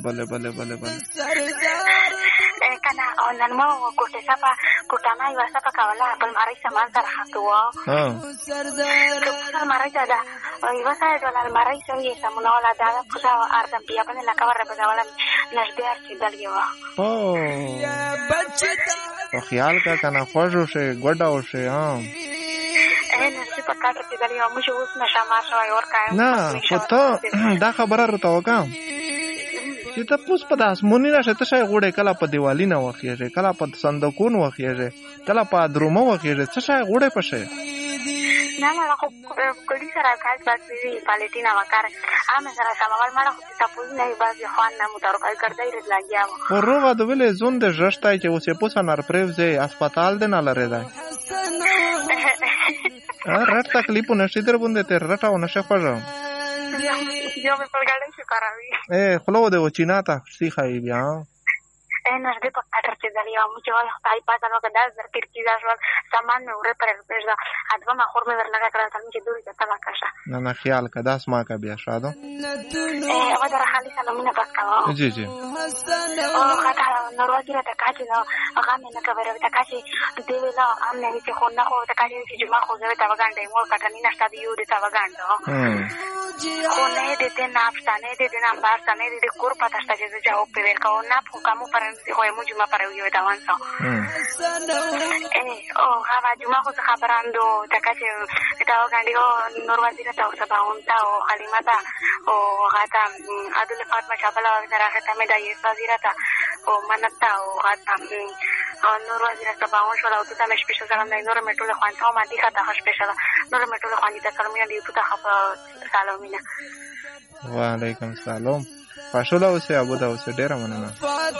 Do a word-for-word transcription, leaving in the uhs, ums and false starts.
بله بله بله بله کنه او نن ما کوټه صفه کوټه ما یو صفه کوله بل مری سامان سره خطو ها څه مری دا یو ځای ډول مری سوي سمونه ولا دا پوزا اردم بیا په لکه ور په ډول نشدې ارچې دلګو او او خیال کا کنه خوږو شه ګډاو شه ها نه چې په کاټه کې دلګو مو چې اوس نشه ما شوی ور کایم نه پته دا خبره راته وکم چې ته پوس په داس مونږ نه شته شي غوړې کله په دیوالي نه وخیږي کله په صندوقون وخیږي کله په درومو وخیږي څه شي غوړې پشه نه نه خو کلی سره کار کوي پالیټینا وکړ امه سره سموال مړه خو تاسو نه بازي خوان نه مترکای کړدای رد لاګیا و روغه د ویلې زون د ژشتای چې اوسې پوسه نر پریوځي هسپتال دی نه لري دا ا رټ تکلیف نشي در باندې ته رټاو نشه خوړم یو په پرګړې شو کاروي اے خلو د وچینا ته سی خای بیا اے نه دې په کاټر کې دلیا مو چې واه پای پاتہ نو کدا زر تیر کی ځل سامان مې ورې پر پېژا اځه ما خور مې ورلګا کړه تم چې دوی ته تلا کاشه نه نه خیال کدا اسما کا بیا شادو اے او در خالي سلامونه پکاو جی جی او خاطر نو ورځي راته کاټي نو هغه مې نه کوي راته کاټي دی ویلا ام نه چې خو نه خو ته کاټي چې ما خو زه ته وګاندې مور کټنی نشته دی یو دې تا وګاندو خو نه دې دې نه افستانه دې دې نه بارستانه دې کور پاتہ شته چې جواب په ورکاو نه په کومو پر خو مو جمعه پر یو دا وانسو ا او هغه جمعه خو خبراندو تکه دا وګاندې او نور وزیر ته او سباون تا او حلیمه تا او غاتا عادل فاطمه شابلا وزرا ته مې دا یې وزیر تا او منتا او غاتا او نور وزیر ته باون شو او ته مې سپیشل سلام نه نور مې ټول خوان ته ما دي خاطه سپیشل نور مې ټول خوان دي ته سلام نه دی ته خبر سلامونه وعلیکم السلام پښولا اوسه ابو دا اوسه ډیر مننه